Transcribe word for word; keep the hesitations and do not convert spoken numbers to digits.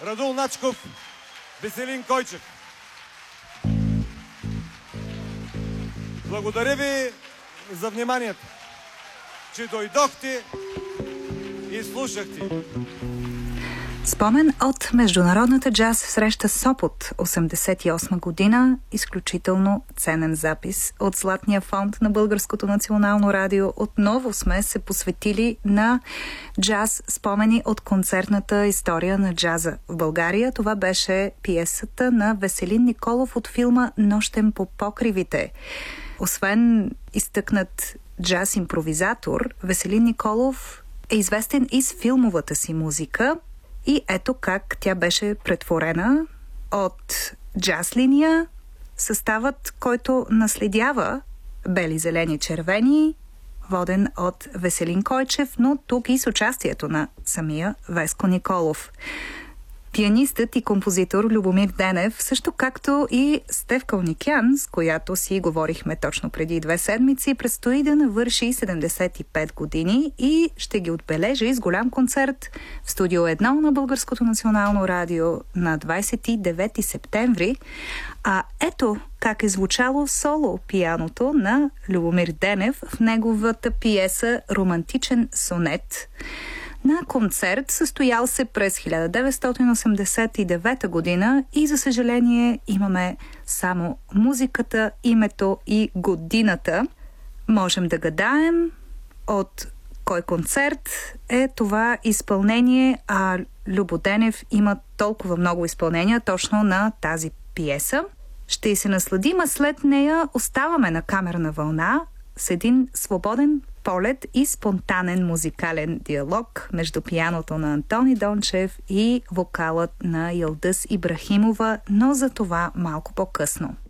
Радул Начков, Веселин Койчев. Благодаря ви за вниманието, че дойдохте и слушахте. Спомен от Международната джаз среща Сопот осемдесет и осма година, изключително ценен запис от Златния фонд на Българското национално радио. Отново сме се посветили на джаз спомени от концертната история на джаза в България. Това беше пиесата на Веселин Николов от филма "Нощем по покривите". Освен изтъкнат джаз-импровизатор, Веселин Николов е известен и с филмовата си музика. И ето как тя беше претворена от джаз линия, съставът, който наследява "Бели, зелени, червени", воден от Веселин Койчев, но тук и с участието на самия Веско Николов. Пианистът и композитор Любомир Денев, също както и Стефка Уникян, с която си говорихме точно преди две седмици, предстои да навърши седемдесет и пет години и ще ги отбележи с голям концерт в студио едно на Българското национално радио на двадесет и девети септември. А ето как е звучало соло пианото на Любомир Денев в неговата пиеса "Романтичен сонет", на концерт, състоял се през хиляда деветстотин осемдесет и девета година, и за съжаление имаме само музиката, името и годината. Можем да гадаем от кой концерт е това изпълнение, а Любо Денев има толкова много изпълнения точно на тази пиеса. Ще й се насладим, а след нея оставаме на камерна вълна с един свободен полет и спонтанен музикален диалог между пианото на Антони Дончев и вокалът на Йылдыз Ибрахимова, но за това малко по-късно.